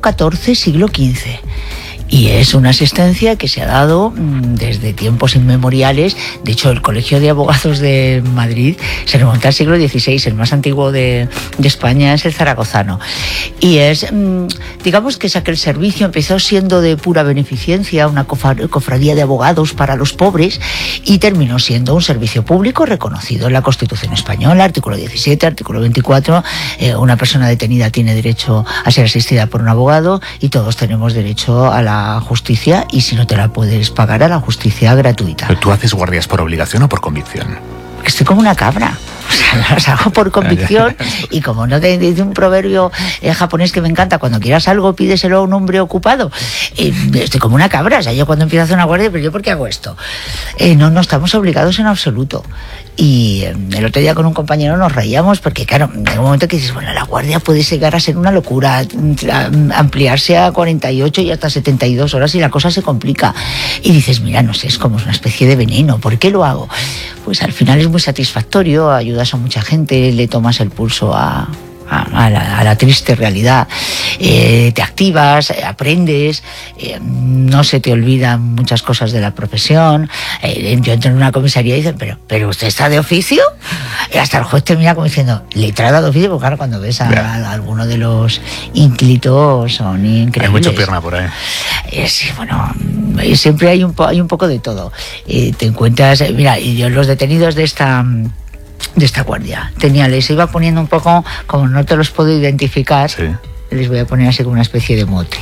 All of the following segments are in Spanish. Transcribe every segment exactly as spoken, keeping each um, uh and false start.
catorce, siglo quince. Y es una asistencia que se ha dado desde tiempos inmemoriales. De hecho, el Colegio de Abogados de Madrid se remonta al siglo dieciséis. El más antiguo de, de España es el zaragozano. Y es, digamos que es aquel servicio, empezó siendo de pura beneficencia, una cofradía de abogados para los pobres, y terminó siendo un servicio público reconocido en la Constitución española, artículo diecisiete, artículo veinticuatro. Eh, una persona detenida tiene derecho a ser asistida por un abogado, y todos tenemos derecho a la justicia, y si no te la puedes pagar, a la justicia gratuita. ¿Pero tú haces guardias por obligación o por convicción? Estoy como una cabra. O sea, las hago por convicción, y como no te dice un proverbio eh, japonés que me encanta: cuando quieras algo, pídeselo a un hombre ocupado. Eh, estoy como una cabra. O sea, yo cuando empiezo a hacer una guardia, pero ¿yo por qué hago esto? Eh, no, no estamos obligados en absoluto. Y eh, el otro día con un compañero nos reíamos porque, claro, en un momento que dices, bueno, la guardia puede llegar a ser una locura, ampliarse a cuarenta y ocho y hasta setenta y dos horas, y la cosa se complica. Y dices, mira, no sé, es como una especie de veneno. ¿Por qué lo hago? Pues al final es muy satisfactorio, ayudas a mucha gente, le tomas el pulso a... A la, a la triste realidad, eh, te activas, eh, aprendes, eh, no se te olvidan muchas cosas de la profesión. Eh, yo entro en una comisaría y dicen, pero, pero ¿usted está de oficio? Y hasta el juez te mira como diciendo, letrada de oficio, porque claro, cuando ves a, a, a alguno de los ínclitos son increíbles. Hay mucho pierna por ahí. Eh, sí, bueno, siempre hay un, po- hay un poco de todo. Eh, te encuentras, eh, mira, y yo los detenidos de esta... de esta guardia tenía, les iba poniendo un poco, como no te los puedo identificar, sí, les voy a poner así como una especie de mote.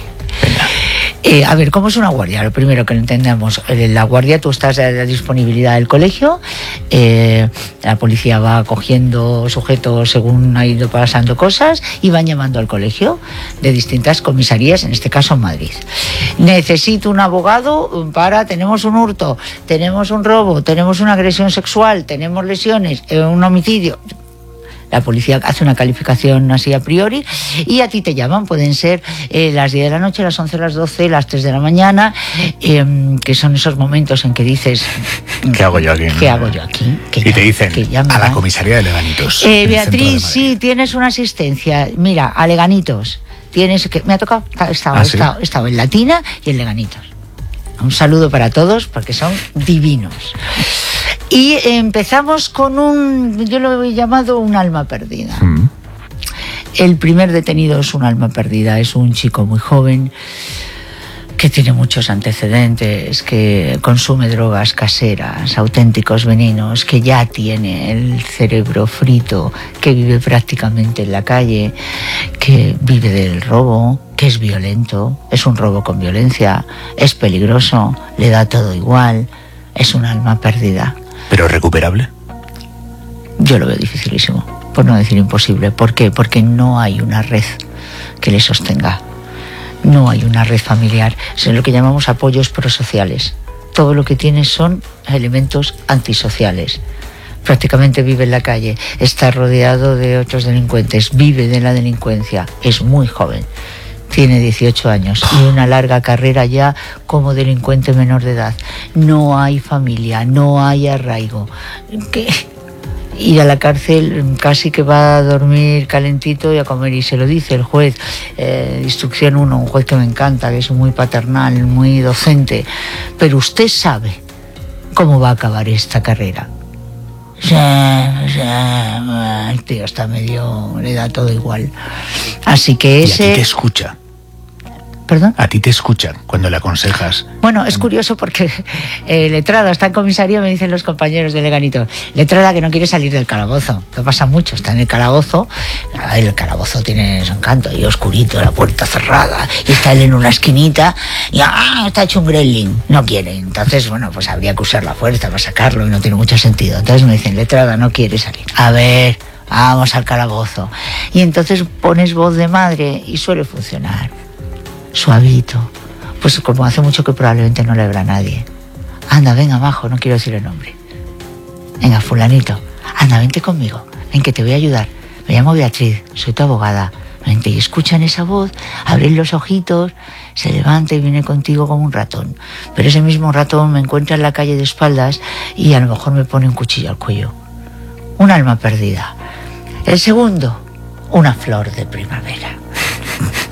Eh, a ver, ¿cómo es una guardia? Lo primero que entendemos, la guardia, tú estás a la disponibilidad del colegio, eh, la policía va cogiendo sujetos según ha ido pasando cosas, y van llamando al colegio de distintas comisarías, en este caso en Madrid. Necesito un abogado para, tenemos un hurto, tenemos un robo, tenemos una agresión sexual, tenemos lesiones, un homicidio. La policía hace una calificación así a priori, y a ti te llaman. Pueden ser eh, las diez de la noche, las once, las doce, las tres de la mañana, eh, que son esos momentos en que dices, ¿qué hago yo aquí? ¿Qué hago yo aquí? Que y ya, te dicen, a la comisaría de Leganitos. Eh, Beatriz, sí, tienes una asistencia. Mira, a Leganitos. Tienes que, me ha tocado, he estado, ¿Ah, sí? he estado, he estado en Latina y en Leganitos. Un saludo para todos, porque son divinos. Y empezamos con un, yo lo he llamado un alma perdida. Mm. El primer detenido es un alma perdida, es un chico muy joven que tiene muchos antecedentes, que consume drogas caseras, auténticos venenos, que ya tiene el cerebro frito, que vive prácticamente en la calle, que vive del robo, que es violento, es un robo con violencia, es peligroso, le da todo igual, es un alma perdida. ¿Pero recuperable? Yo lo veo dificilísimo, por no decir imposible. ¿Por qué? Porque no hay una red que le sostenga. No hay una red familiar. Son lo que llamamos apoyos prosociales. Todo lo que tiene son elementos antisociales. Prácticamente vive en la calle, está rodeado de otros delincuentes, vive de la delincuencia, es muy joven. Tiene dieciocho años y una larga carrera ya como delincuente menor de edad. No hay familia, no hay arraigo. ¿Qué? Ir a la cárcel casi que va a dormir calentito y a comer, y se lo dice el juez. Eh, instrucción uno, un juez que me encanta, que es muy paternal, muy docente. Pero usted sabe cómo va a acabar esta carrera. El tío está medio, le da todo igual. Así que ese... ¿Y a ti te escucha? ¿Perdón? A ti te escuchan cuando le aconsejas. Bueno, es curioso porque eh, Letrada está en comisaría, me dicen los compañeros de Leganito. Letrada que no quiere salir del calabozo. Que pasa mucho, está en el calabozo. El calabozo tiene su encanto, y oscurito, la puerta cerrada, y está él en una esquinita, y ¡ah! Está hecho un gremlin. No quiere. Entonces, bueno, pues habría que usar la fuerza para sacarlo, y no tiene mucho sentido. Entonces me dicen, Letrada no quiere salir. A ver, vamos al calabozo. Y entonces pones voz de madre y suele funcionar. Suavito, pues como hace mucho que probablemente no le habrá a nadie. Anda, venga, majo, no quiero decir el nombre. Venga, fulanito, anda, vente conmigo, ven que te voy a ayudar. Me llamo Beatriz, soy tu abogada. Vente, y escuchan esa voz, abren los ojitos, se levanta y viene contigo como un ratón. Pero ese mismo ratón me encuentra en la calle de espaldas y a lo mejor me pone un cuchillo al cuello. Un alma perdida. El segundo, una flor de primavera.